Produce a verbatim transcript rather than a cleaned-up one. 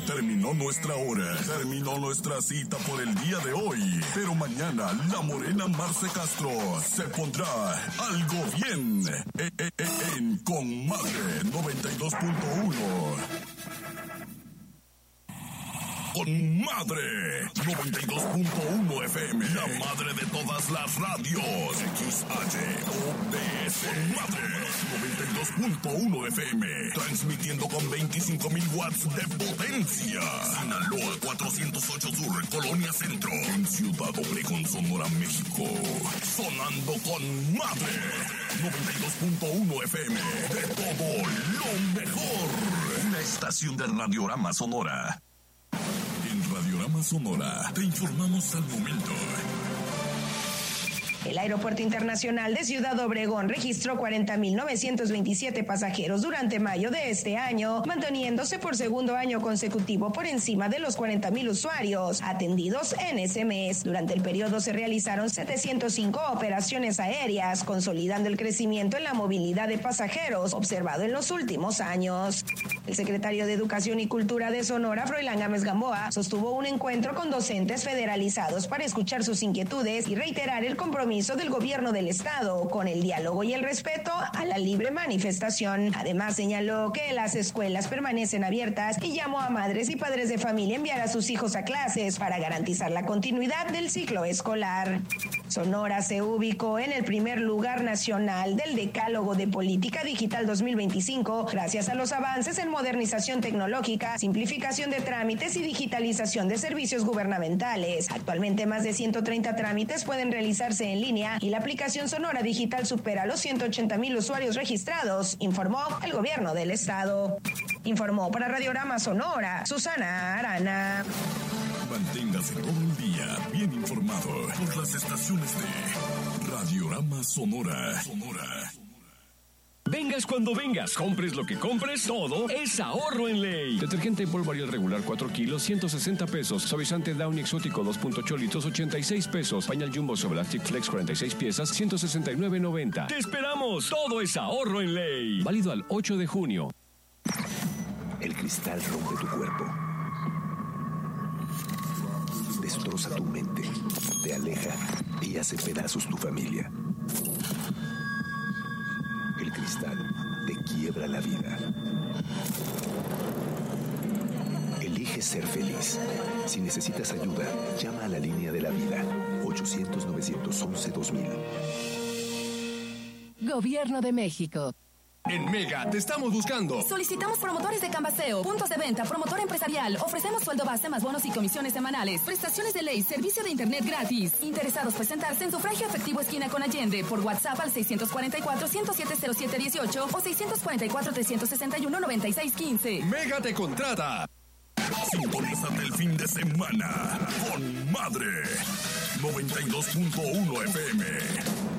Terminó nuestra hora, terminó nuestra cita por el día de hoy. Pero mañana la morena Marce Castro se pondrá algo bien eh, eh, eh, en Comadre noventa y dos punto uno. Con Madre noventa y dos punto uno F M, la madre de todas las radios. X H O D S, Madre noventa y dos punto uno F M, transmitiendo con veinticinco mil watts de potencia. Sinaloa cuatrocientos ocho Sur, Colonia Centro, en Ciudad Obregón, Sonora, México. Sonando con Madre noventa y dos punto uno F M, de todo lo mejor. Una estación de Radiorama Sonora. Radiorama Sonora, te informamos al momento. El Aeropuerto Internacional de Ciudad Obregón registró cuarenta mil novecientos veintisiete pasajeros durante mayo de este año, manteniéndose por segundo año consecutivo por encima de los cuarenta mil usuarios atendidos en ese mes. Durante el periodo se realizaron setecientas cinco operaciones aéreas, consolidando el crecimiento en la movilidad de pasajeros observado en los últimos años. El secretario de Educación y Cultura de Sonora, Froilán Gámez Gamboa, sostuvo un encuentro con docentes federalizados para escuchar sus inquietudes y reiterar el compromiso del gobierno del estado con el diálogo y el respeto a la libre manifestación. Además señaló que las escuelas permanecen abiertas y llamó a madres y padres de familia a enviar a sus hijos a clases para garantizar la continuidad del ciclo escolar. Sonora se ubicó en el primer lugar nacional del Decálogo de Política Digital dos mil veinticinco gracias a los avances en modernización tecnológica, simplificación de trámites y digitalización de servicios gubernamentales. Actualmente más de ciento treinta trámites pueden realizarse en línea y la aplicación Sonora Digital supera los ciento ochenta mil usuarios registrados, informó el gobierno del estado. Informó para Radiorama Sonora, Susana Arana. Manténgase todo el día bien informado por las estaciones de Radiorama Sonora. Sonora. Vengas cuando vengas, compres lo que compres, todo es ahorro en ley. Detergente en polvo Ariel regular cuatro kilos, ciento sesenta pesos. Suavizante Downy exótico dos punto ocho litros, ochenta y seis pesos. Pañal Jumbo Soblastic Flex cuarenta y seis piezas, ciento sesenta y nueve noventa. ¡Te esperamos! Todo es ahorro en ley. Válido al ocho de junio. El cristal rompe tu cuerpo. Destroza tu mente. Te aleja y hace pedazos tu familia. El cristal te quiebra la vida. Elige ser feliz. Si necesitas ayuda, llama a la línea de la vida. ochocientos, novecientos once, dos mil. Gobierno de México. En Mega te estamos buscando. Solicitamos promotores de Cambaseo, puntos de venta, promotor empresarial. Ofrecemos sueldo base más bonos y comisiones semanales. Prestaciones de ley, servicio de internet gratis. Interesados presentarse en sufragio efectivo esquina con Allende por WhatsApp al seiscientos cuarenta y cuatro, ciento siete, cero siete dieciocho o seiscientos cuarenta y cuatro, trescientos sesenta y uno, noventa y seis quince. Mega te contrata. Sintonízate el fin de semana con Madre noventa y dos punto uno F M.